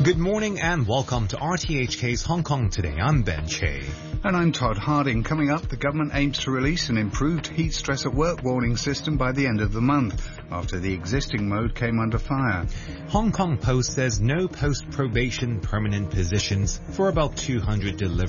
Good morning and welcome to RTHK's Hong Kong Today. I'm Ben Che. And I'm Todd Harding. Coming up, the government aims to release an improved heat stress at work warning system by the end of the month, after the existing mode came under fire. Hong Kong Post says no post-probation permanent positions for about 200 delivery